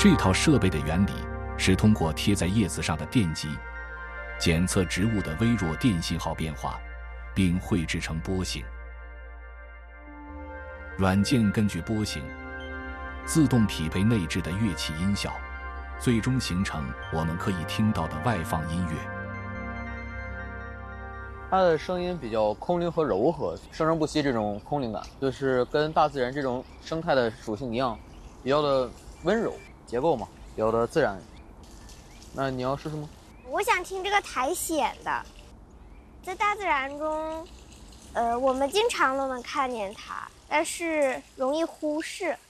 这套设备的原理是通过贴在叶子上的电极，检测植物的微弱电信号变化，并绘制成波形。软件根据波形自动匹配内置的乐器音效，最终形成我们可以听到的外放音乐。 它的声音比较空灵和柔和，生生不息这种空灵感，就是跟大自然这种生态的属性一样，比较的温柔，结构嘛，比较的自然。那你要试试吗？ 我想听这个苔藓的，在大自然中，我们经常都能看见它，但是容易忽视。